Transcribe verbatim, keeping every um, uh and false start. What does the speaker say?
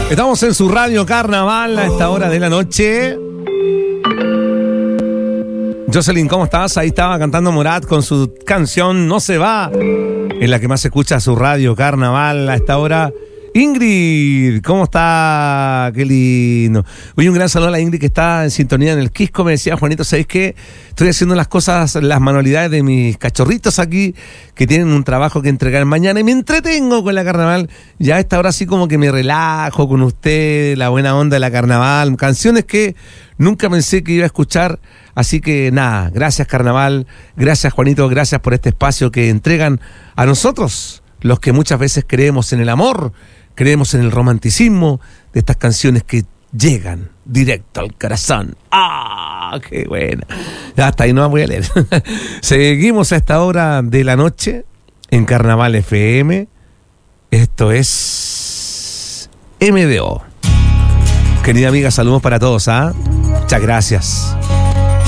Estamos en su radio Carnaval a esta hora de la noche. Jocelyn, ¿cómo estás? Ahí estaba cantando Morat con su canción No se va, en la que más se escucha su radio Carnaval a esta hora. Ingrid, ¿cómo está? Qué lindo. Oye, un gran saludo a la Ingrid que está en sintonía en el Quisco. Me decía, Juanito, ¿sabéis qué? Estoy haciendo las cosas, las manualidades de mis cachorritos aquí, que tienen un trabajo que entregar mañana, y me entretengo con la Carnaval. Ya a esta hora sí como que me relajo con ustedes, la buena onda de la Carnaval, canciones que nunca pensé que iba a escuchar. Así que nada, gracias Carnaval, gracias Juanito, gracias por este espacio que entregan a nosotros, los que muchas veces creemos en el amor, creemos en el romanticismo de estas canciones que llegan directo al corazón. ¡Ah, qué buena! Ya hasta ahí no voy a leer. Seguimos a esta hora de la noche en Carnaval F M. Esto es M D O. Querida amiga, saludos para todos, ¿ah? ¿eh? Muchas gracias.